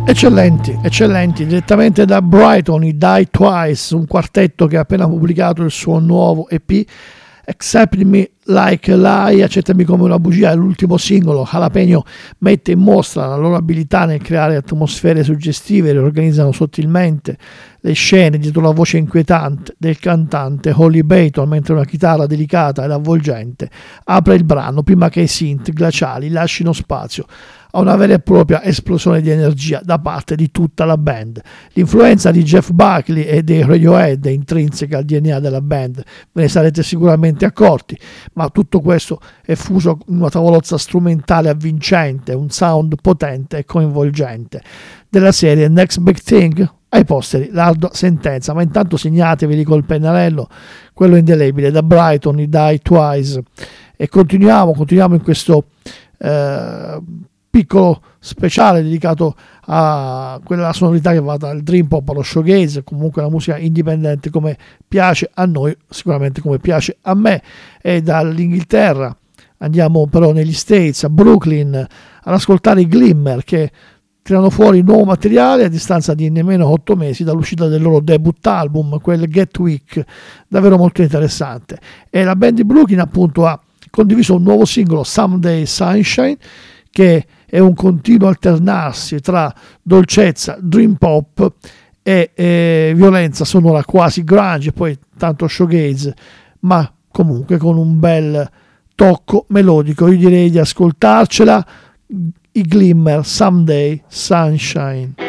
Eccellenti, direttamente da Brighton, i Die Twice, un quartetto che ha appena pubblicato il suo nuovo EP, Accept Me Like a Lie, Accettami come una bugia, è l'ultimo singolo. Jalapeno mette in mostra la loro abilità nel creare atmosfere suggestive, riorganizzano sottilmente le scene dietro la voce inquietante del cantante Holly Bayton, mentre una chitarra delicata ed avvolgente apre il brano prima che i synth glaciali lasciano spazio a una vera e propria esplosione di energia da parte di tutta la band. L'influenza di Jeff Buckley e dei Radiohead è intrinseca al DNA della band, ve ne sarete sicuramente accorti, ma tutto questo è fuso in una tavolozza strumentale avvincente, un sound potente e coinvolgente. Della serie Next Big Thing, ai posteri l'ardua sentenza, ma intanto segnatevi col pennarello quello indelebile da Brighton, i Die Twice, e continuiamo in questo piccolo speciale dedicato a quella sonorità che va dal dream pop allo showgaze, comunque la musica indipendente come piace a noi, sicuramente come piace a me. E dall'Inghilterra andiamo però negli States, a Brooklyn, ad ascoltare i Glimmer, che tirano fuori nuovo materiale a distanza di nemmeno 8 mesi dall'uscita del loro debut album, quel Get Weak, davvero molto interessante. E la band di Brooklyn appunto ha condiviso un nuovo singolo, Someday Sunshine, che è un continuo alternarsi tra dolcezza, dream pop e violenza sonora quasi grunge, poi tanto showgaze, ma comunque con un bel tocco melodico. Io direi di ascoltarcela, i Glimmer, Someday Sunshine.